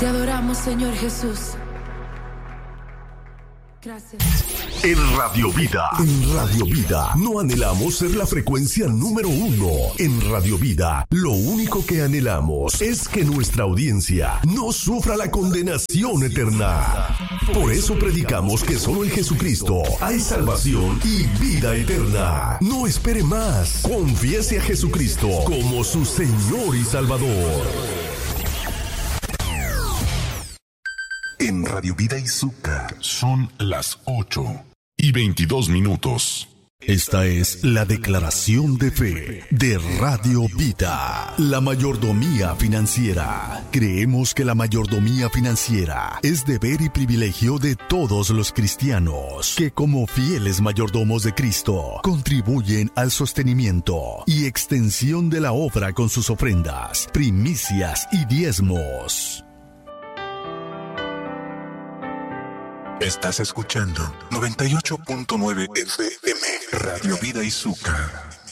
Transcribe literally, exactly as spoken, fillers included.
Te adoramos, Señor Jesús. Gracias. En Radio Vida, en Radio Vida, no anhelamos ser la frecuencia número uno. En Radio Vida, lo único que anhelamos es que nuestra audiencia no sufra la condenación eterna. Por eso predicamos que solo en Jesucristo hay salvación y vida eterna. No espere más. Confiese a Jesucristo como su Señor y Salvador. En Radio Vida Izúcar son las ocho y veintidós minutos. Esta es la declaración de fe de Radio Vida, la mayordomía financiera. Creemos que la mayordomía financiera es deber y privilegio de todos los cristianos que, como fieles mayordomos de Cristo, contribuyen al sostenimiento y extensión de la obra con sus ofrendas, primicias y diezmos. Estás escuchando noventa y ocho punto nueve F M, Radio Vida Izúcar.